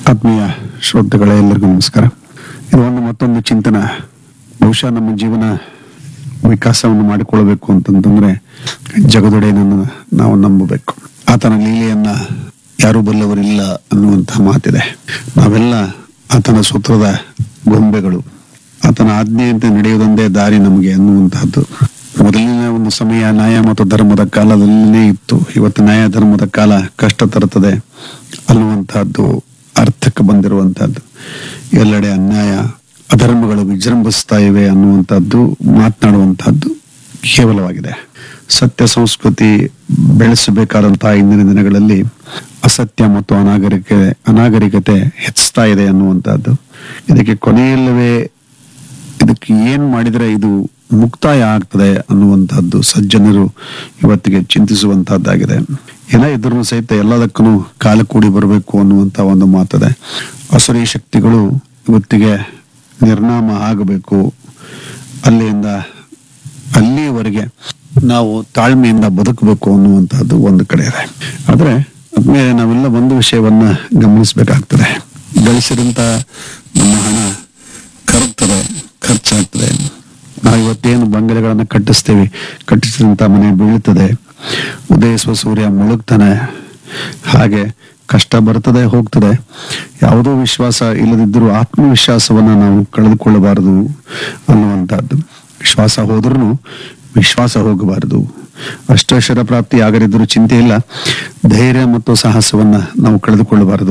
ಆತ್ಮೀಯ ಶ್ರೋತೃಗಳೇ, ಎಲ್ಲರಿಗೂ ನಮಸ್ಕಾರ. ಇದು ಮತ್ತೊಂದು ಚಿಂತನ. ಬಹುಶಃ ನಮ್ಮ ಜೀವನ ವಿಕಾಸವನ್ನು ಮಾಡಿಕೊಳ್ಳಬೇಕು ಅಂತಂದ್ರೆ ಜಗದೊಡೆಯನನ್ನು ನಾವು ನಂಬಬೇಕು. ಆತನ ಲೀಲೆಯನ್ನ ಯಾರೂ ಬಲ್ಲವರಿಲ್ಲ ಅನ್ನುವಂತಹ ಮಾತಿದೆ. ನಾವೆಲ್ಲ ಆತನ ಸೂತ್ರದ ಗೊಂಬೆಗಳು. ಆತನ ಆಜ್ಞೆಯಂತೆ ನಡೆಯುವುದೊಂದೇ ದಾರಿ ನಮಗೆ ಅನ್ನುವಂತಹದ್ದು ಮೊದಲಿನ ಒಂದು ಸಮಯ ನ್ಯಾಯ ಮತ್ತು ಧರ್ಮದ ಕಾಲದಲ್ಲೇ ಇತ್ತು. ಇವತ್ತು ನ್ಯಾಯ ಧರ್ಮದ ಕಾಲ ಕಷ್ಟ ತರುತ್ತದೆ ಅನ್ನುವಂತಹದ್ದು ಅರ್ಥಕ್ಕೆ ಬಂದಿರುವಂತಹದ್ದು. ಎಲ್ಲೆಡೆ ಅನ್ಯಾಯ ಅಧರ್ಮಗಳು ವಿಜೃಂಭಿಸ್ತಾ ಇವೆ ಅನ್ನುವಂಥದ್ದು ಮಾತನಾಡುವಂತಹದ್ದು ಕೇವಲವಾಗಿದೆ. ಸತ್ಯ ಸಂಸ್ಕೃತಿ ಬೆಳೆಸಬೇಕಾದಂತಹ ಇಂದಿನ ದಿನಗಳಲ್ಲಿ ಅಸತ್ಯ ಮತ್ತು ಅನಾಗರಿಕತೆ ಹೆಚ್ಚುತ್ತಾ ಇದೆ ಅನ್ನುವಂಥದ್ದು. ಇದಕ್ಕೆ ಕೊನೆಯಲ್ಲವೇ ಇದಕ್ಕೆ ಏನ್ ಮಾಡಿದ್ರೆ ಇದು ಮುಕ್ತಾಯ ಆಗ್ತದೆ ಅನ್ನುವಂಥದ್ದು ಸಜ್ಜನರು ಇವತ್ತಿಗೆ ಚಿಂತಿಸುವಂತಹದ್ದಾಗಿದೆ. ಏನ ಇದ್ರೂ ಸಹಿತ ಎಲ್ಲದಕ್ಕೂ ಕಾಲ ಕೂಡಿ ಬರಬೇಕು ಅನ್ನುವಂತ ಒಂದು ಮಾತದೆ. ಅಸುರಿ ಶಕ್ತಿಗಳು ಇವತ್ತಿಗೆ ನಿರ್ನಾಮ ಆಗಬೇಕು. ಅಲ್ಲಿಯವರೆಗೆ ನಾವು ತಾಳ್ಮೆಯಿಂದ ಬದುಕಬೇಕು ಅನ್ನುವಂತಹದ್ದು ಒಂದು ಕಡೆ ಇದೆ. ಆದ್ರೆ ಅದ್ಮೇಲೆ ನಾವೆಲ್ಲ ಒಂದು ವಿಷಯವನ್ನ ಗಮನಿಸಬೇಕಾಗ್ತದೆ. ಗಳಿಸಿದಂತ ನಮ್ಮ ಹಣ ಕರಗ್ತದೆ, ಖರ್ಚಾಗ್ತದೆ. ನಾವು ಇವತ್ತೇನು ಬಂಗಲೆಗಳನ್ನ ಕಟ್ಟಿಸಿದಂತ ಮನೆ ಬೀಳುತ್ತದೆ, ಉದಯಿಸುವ ಸೂರ್ಯ ಮುಳುಗ್ತಾನೆ. ಹಾಗೆ ಕಷ್ಟ ಬರ್ತದೆ, ಹೋಗ್ತದೆ. ಯಾವುದೋ ವಿಶ್ವಾಸ ಇಲ್ಲದಿದ್ದರೂ ಆತ್ಮವಿಶ್ವಾಸವನ್ನ ನಾವು ಕಳೆದುಕೊಳ್ಳಬಾರದು ಅನ್ನುವಂಥದ್ದು. ವಿಶ್ವಾಸ ಹೋದ್ರೂ ವಿಶ್ವಾಸ ಹೋಗಬಾರದು. ಅಷ್ಟೈಶ್ವರ್ಯ ಪ್ರಾಪ್ತಿ ಆಗದಿದ್ರೂ ಚಿಂತೆ ಇಲ್ಲ, ಧೈರ್ಯ ಮತ್ತು ಸಾಹಸವನ್ನ ನಾವು ಕಳೆದುಕೊಳ್ಳಬಾರದು.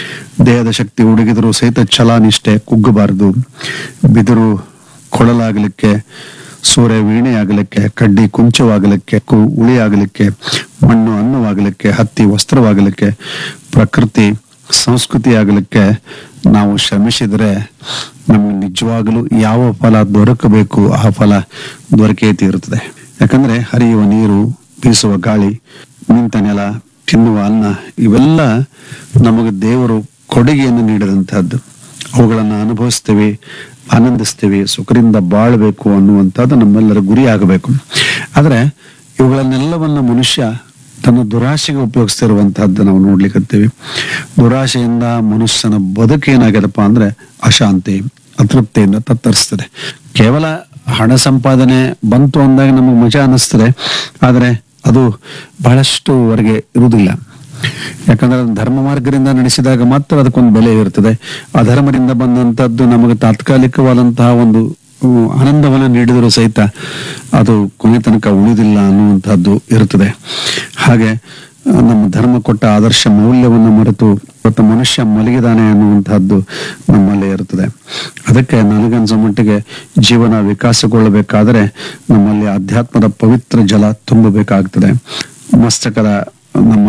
ದೇಹದ ಶಕ್ತಿ ಹುಡುಗಿದರೂ ಸಹಿತ ಛಲ ನಿಷ್ಠೆ ಕುಗ್ಗಬಾರದು. ಬಿದಿರು ಕೊಳಲಾಗಲಿಕ್ಕೆ, ಸೂರ್ಯ ವೀಣೆ ಆಗಲಿಕ್ಕೆ, ಕಡ್ಡಿ ಕುಂಚವಾಗಲಿಕ್ಕೆ, ಉಳಿ ಆಗಲಿಕ್ಕೆ, ಮಣ್ಣು ಅನ್ನವಾಗಲಿಕ್ಕೆ, ಹತ್ತಿ ವಸ್ತ್ರವಾಗಲಿಕ್ಕೆ, ಪ್ರಕೃತಿ ಸಂಸ್ಕೃತಿ ಆಗಲಿಕ್ಕೆ ನಾವು ಶ್ರಮಿಸಿದರೆ ನಮ್ಗೆ ನಿಜವಾಗಲೂ ಯಾವ ಫಲ ದೊರಕಬೇಕು ಆ ಫಲ ದೊರಕೇ ತೀರುತ್ತದೆ. ಯಾಕಂದ್ರೆ ಹರಿಯುವ ನೀರು, ಬೀಸುವ ಗಾಳಿ, ನಿಂತ ನೆಲ, ತಿನ್ನುವ ಅನ್ನ ಇವೆಲ್ಲ ನಮಗೆ ದೇವರು ಕೊಡುಗೆಯನ್ನು ನೀಡಿದಂತಹದ್ದು. ಅವುಗಳನ್ನ ಅನುಭವಿಸ್ತೇವೆ, ಆನಂದಿಸ್ತೇವೆ, ಸುಖದಿಂದ ಬಾಳ್ಬೇಕು ಅನ್ನುವಂಥದ್ದು ನಮ್ಮೆಲ್ಲರ ಗುರಿ ಆಗಬೇಕು. ಆದ್ರೆ ಇವುಗಳನ್ನೆಲ್ಲವನ್ನ ಮನುಷ್ಯ ತನ್ನ ದುರಾಶೆಗೆ ಉಪಯೋಗಿಸ್ತಿರುವಂತಹದ್ದು ನಾವು ನೋಡ್ಲಿಕ್ಕತ್ತೀವಿ. ದುರಾಶೆಯಿಂದ ಮನುಷ್ಯನ ಬದುಕೇನಾಗ್ಯದಪ್ಪ ಅಂದ್ರೆ ಅಶಾಂತಿ, ಅತೃಪ್ತಿಯಿಂದ ತತ್ತರಿಸ್ತದೆ. ಕೇವಲ ಹಣ ಸಂಪಾದನೆ ಬಂತು ಅಂದಾಗ ನಮಗೆ ಮಜಾ ಅನ್ನಿಸ್ತದೆ, ಆದ್ರೆ ಅದು ಬಹಳಷ್ಟುವರೆಗೆ ಇರುವುದಿಲ್ಲ. ಯಾಕಂದ್ರೆ ಧರ್ಮ ಮಾರ್ಗದಿಂದ ನಡೆಸಿದಾಗ ಮಾತ್ರ ಅದಕ್ಕೊಂದು ಬೆಲೆ ಇರ್ತದೆ. ಅಧರ್ಮದಿಂದ ಬಂದಂತದ್ದು ನಮಗೆ ತಾತ್ಕಾಲಿಕವಾದಂತಹ ಒಂದು ಆನಂದವನ್ನ ನೀಡಿದರೂ ಸಹಿತ ಅದು ಕೊನೆ ತನಕ ಉಳಿದಿಲ್ಲ ಅನ್ನುವಂತಹದ್ದು ಇರುತ್ತದೆ. ಹಾಗೆ ನಮ್ಮ ಧರ್ಮ ಕೊಟ್ಟ ಆದರ್ಶ ಮೌಲ್ಯವನ್ನು ಮರೆತು ಇವತ್ತು ಮನುಷ್ಯ ಮಲಗಿದಾನೆ ಅನ್ನುವಂತಹದ್ದು ನಮ್ಮಲ್ಲೇ ಇರುತ್ತದೆ. ಅದಕ್ಕೆ ನನಗನ್ಸೋ ಮಟ್ಟಿಗೆ ಜೀವನ ವಿಕಾಸಗೊಳ್ಳಬೇಕಾದರೆ ನಮ್ಮಲ್ಲಿ ಅಧ್ಯಾತ್ಮದ ಪವಿತ್ರ ಜಲ ತುಂಬಬೇಕಾಗ್ತದೆ. ಮಸ್ತಕದ ನಮ್ಮ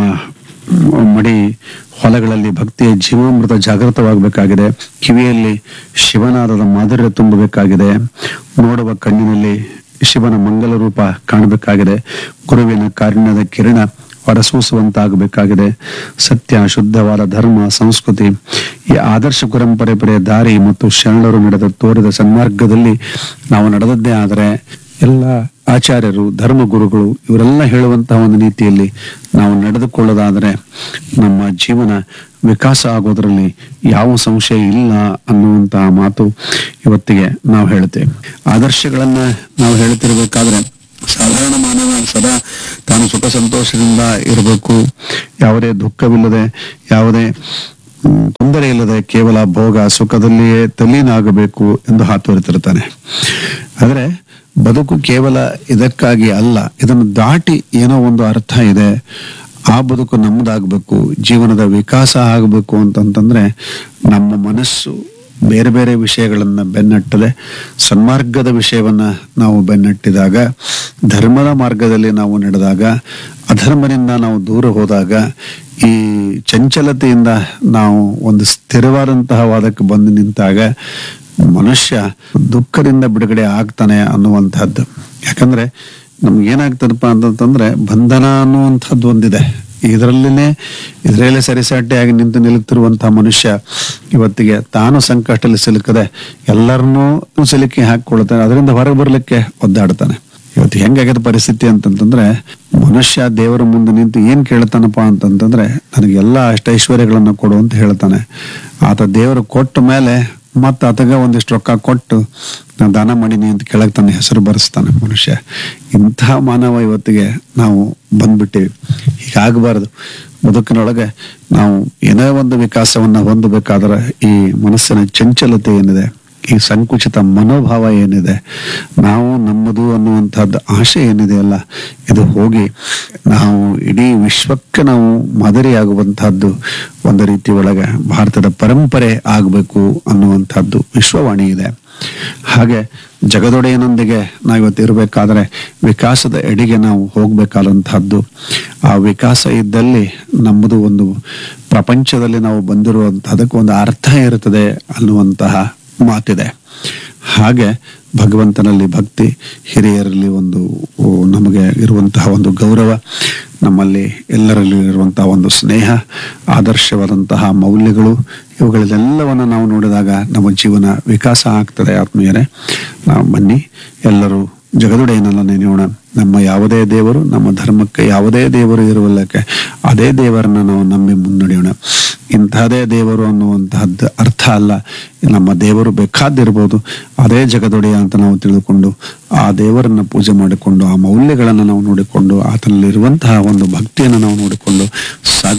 ಮಡಿ ಹೊಲಗಳಲ್ಲಿ ಭಕ್ತಿಯ ಜೀವಾಮೃತ ಜಾಗೃತವಾಗಬೇಕಾಗಿದೆ. ಕಿವಿಯಲ್ಲಿ ಶಿವನಾದದ ಮಾಧುರ್ಯ ತುಂಬಬೇಕಾಗಿದೆ. ನೋಡುವ ಕಣ್ಣಿನಲ್ಲಿ ಶಿವನ ಮಂಗಲ ರೂಪ ಕಾಣಬೇಕಾಗಿದೆ. ಗುರುವಿನ ಕಾರುಣ್ಯದ ಕಿರಣ ಹೊರಸೂಸುವಂತಾಗಬೇಕಾಗಿದೆ. ಸತ್ಯ, ಶುದ್ಧವಾದ ಧರ್ಮ, ಸಂಸ್ಕೃತಿ, ಈ ಆದರ್ಶ ಪರಂಪರೆಯ ದಾರಿ ಮತ್ತು ಶರಣರು ತೋರಿದ ಸನ್ಮಾರ್ಗದಲ್ಲಿ ನಾವು ನಡೆದದ್ದೇ ಆದರೆ ಎಲ್ಲ ಆಚಾರ್ಯರು, ಧರ್ಮಗುರುಗಳು ಇವರೆಲ್ಲ ಹೇಳುವಂತಹ ಒಂದು ನೀತಿಯಲ್ಲಿ ನಾವು ನಡೆದುಕೊಳ್ಳೋದಾದರೆ ನಮ್ಮ ಜೀವನ ವಿಕಾಸ ಆಗೋದ್ರಲ್ಲಿ ಯಾವ ಸಂಶಯ ಇಲ್ಲ ಅನ್ನುವಂತಹ ಮಾತು ಇವತ್ತಿಗೆ ನಾವು ಹೇಳ್ತೇವೆ. ಆದರ್ಶಗಳನ್ನ ನಾವು ಹೇಳ್ತಿರ್ಬೇಕಾದ್ರೆ ಸಾಧಾರಣ ಮಾನವ ಸದಾ ತಾನು ಸುಖ ಸಂತೋಷದಿಂದ ಇರಬೇಕು, ಯಾವುದೇ ದುಃಖವಿಲ್ಲದೆ, ಯಾವುದೇ ತೊಂದರೆ ಇಲ್ಲದೆ ಕೇವಲ ಭೋಗ ಸುಖದಲ್ಲಿಯೇ ತಲ್ಲೀನಾಗಬೇಕು ಎಂದು ಹಾತೊರೆತಿರ್ತಾನೆ. ಆದ್ರೆ ಬದುಕು ಕೇವಲ ಇದಕ್ಕಾಗಿ ಅಲ್ಲ, ಇದನ್ನು ದಾಟಿ ಏನೋ ಒಂದು ಅರ್ಥ ಇದೆ. ಆ ಬದುಕು ನಮ್ಮದಾಗಬೇಕು, ಜೀವನದ ವಿಕಾಸ ಆಗಬೇಕು ಅಂತಂತಂದ್ರೆ ನಮ್ಮ ಮನಸ್ಸು ಬೇರೆ ಬೇರೆ ವಿಷಯಗಳನ್ನ ಬೆನ್ನಟ್ಟದೆ ಸನ್ಮಾರ್ಗದ ವಿಷಯವನ್ನ ನಾವು ಬೆನ್ನಟ್ಟಿದಾಗ, ಧರ್ಮದ ಮಾರ್ಗದಲ್ಲಿ ನಾವು ನಡೆದಾಗ, ಅಧರ್ಮದಿಂದ ನಾವು ದೂರ ಹೋದಾಗ, ಈ ಚಂಚಲತೆಯಿಂದ ನಾವು ಒಂದು ಸ್ಥಿರವಾದಂತಹ ವಾದಕ್ಕೆ ಬಂದು ನಿಂತಾಗ ಮನುಷ್ಯ ದುಃಖದಿಂದ ಬಿಡುಗಡೆ ಆಗ್ತಾನೆ ಅನ್ನುವಂಥದ್ದು. ಯಾಕಂದ್ರೆ ನಮ್ಗೆ ಏನಾಗ್ತದಪ್ಪ ಅಂತಂತಂದ್ರೆ ಬಂಧನ ಅನ್ನುವಂಥದ್ದು ಒಂದಿದೆ. ಇದರಲ್ಲೇ ಸರಿಸಾಟಿಯಾಗಿ ನಿಂತು ನಿಲ್ಲುತ್ತಿರುವಂತಹ ಮನುಷ್ಯ ಇವತ್ತಿಗೆ ತಾನು ಸಂಕಷ್ಟದಲ್ಲಿ ಸಿಲುಕದೆ ಎಲ್ಲರನ್ನೂ ಸಿಲುಕಿ ಹಾಕಿಕೊಳ್ತಾನೆ. ಅದರಿಂದ ಹೊರಗೆ ಬರ್ಲಿಕ್ಕೆ ಒದ್ದಾಡ್ತಾನೆ. ಇವತ್ತು ಹೆಂಗಾಗ್ಯದ ಪರಿಸ್ಥಿತಿ ಅಂತಂತಂದ್ರೆ, ಮನುಷ್ಯ ದೇವರ ಮುಂದೆ ನಿಂತು ಏನ್ ಕೇಳ್ತಾನಪ್ಪ ಅಂತಂತಂದ್ರೆ, ನನಗೆಲ್ಲ ಅಷ್ಟೈಶ್ವರ್ಯಗಳನ್ನ ಕೊಡು ಅಂತ ಹೇಳ್ತಾನೆ. ಆತ ದೇವರು ಕೊಟ್ಟ ಮೇಲೆ ಮತ್ತ ಆತಗ ಒಂದಿಷ್ಟು ರೊಕ್ಕ ಕೊಟ್ಟು ನಾನು ದಾನ ಮಾಡೀನಿ ಅಂತ ಕೆಳಗೆ ತನ್ನ ಹೆಸರು ಬರೆಸ್ತಾನೆ ಮನುಷ್ಯ. ಇಂತಹ ಮಾನವ ಇವತ್ತಿಗೆ ನಾವು ಬಂದ್ಬಿಟ್ಟಿವಿ. ಹೀಗಾಗಬಾರದು. ಬದುಕಿನೊಳಗೆ ನಾವು ಏನೇ ಒಂದು ವಿಕಾಸವನ್ನ ಹೊಂದಬೇಕಾದ್ರೆ ಈ ಮನಸ್ಸಿನ ಚಂಚಲತೆ ಏನಿದೆ, ಈ ಸಂಕುಚಿತ ಮನೋಭಾವ ಏನಿದೆ, ನಾವು ನಮ್ಮದು ಅನ್ನುವಂಥದ್ದು ಆಶೆ ಏನಿದೆಯಲ್ಲ, ಇದು ಹೋಗಿ ನಾವು ಇಡೀ ವಿಶ್ವಕ್ಕೆ ನಾವು ಮಾದರಿಯಾಗುವಂತಹದ್ದು ಒಂದು ರೀತಿ ಒಳಗೆ ಭಾರತದ ಪರಂಪರೆ ಆಗಬೇಕು ಅನ್ನುವಂಥದ್ದು ವಿಶ್ವವಾಣಿ ಇದೆ. ಹಾಗೆ ಜಗದೊಡೆಯನೊಂದಿಗೆ ನಾವು ಇವತ್ತು ಇರಬೇಕಾದ್ರೆ ವಿಕಾಸದ ಎಡೆಗೆ ನಾವು ಹೋಗ್ಬೇಕಾದಂತಹದ್ದು. ಆ ವಿಕಾಸ ಇದ್ದಲ್ಲಿ ನಮ್ಮದು ಒಂದು ಪ್ರಪಂಚದಲ್ಲಿ ನಾವು ಬಂದಿರುವಂತಹದಕ್ಕೆ ಒಂದು ಅರ್ಥ ಇರುತ್ತದೆ ಅನ್ನುವಂತಹ ಮಾತಿದೆ. ಹಾಗೆ ಭಗವಂತನಲ್ಲಿ ಭಕ್ತಿ, ಹಿರಿಯರಲ್ಲಿ ಒಂದು ನಮಗೆ ಇರುವಂತಹ ಒಂದು ಗೌರವ, ನಮ್ಮಲ್ಲಿ ಎಲ್ಲರಲ್ಲಿ ಇರುವಂತಹ ಒಂದು ಸ್ನೇಹ, ಆದರ್ಶವಾದಂತಹ ಮೌಲ್ಯಗಳು, ಇವುಗಳೆಲ್ಲವನ್ನ ನಾವು ನೋಡಿದಾಗ ನಮ್ಮ ಜೀವನ ವಿಕಾಸ ಆಗ್ತದೆ. ಆತ್ಮೀಯರೇ, ನಾವು ಬನ್ನಿ ಎಲ್ಲರೂ ಜಗದೊಡೆಯನಲ್ಲ ನೆನೆಯೋಣ. ನಮ್ಮ ಯಾವುದೇ ದೇವರು, ನಮ್ಮ ಧರ್ಮಕ್ಕೆ ಯಾವುದೇ ದೇವರು ಇರುವಲ್ಲಕ್ಕೆ ಅದೇ ದೇವರನ್ನ ನಾವು ನಂಬಿ ಮುನ್ನಡೆಯೋಣ. ಇಂತಹದೇ ದೇವರು ಅನ್ನುವಂತಹದ್ದು ಅರ್ಥ ಅಲ್ಲ. ನಮ್ಮ ದೇವರು ಬೇಕಾದಿರ್ಬೋದು, ಅದೇ ಜಗದೊಡೆಯ ಅಂತ ನಾವು ತಿಳಿದುಕೊಂಡು ಆ ದೇವರನ್ನ ಪೂಜೆ ಮಾಡಿಕೊಂಡು ಆ ಮೌಲ್ಯಗಳನ್ನು ನಾವು ನೋಡಿಕೊಂಡು ಆತನಲ್ಲಿರುವಂತಹ ಒಂದು ಭಕ್ತಿಯನ್ನು ನಾವು ನೋಡಿಕೊಂಡು ಸಾಗು.